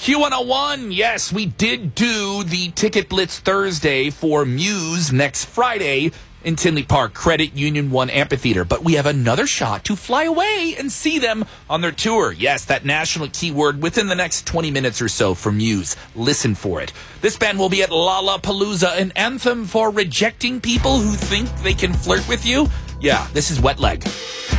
Q101, yes, we did do the Ticket Blitz Thursday for Muse next Friday in Tinley Park, Credit Union 1 Amphitheater. But we have another shot to fly away and see them on their tour. Yes, that national keyword within the next 20 minutes or so for Muse. Listen for it. This band will be at Lollapalooza, an anthem for rejecting people who think they can flirt with you. Yeah, this is Wet Leg.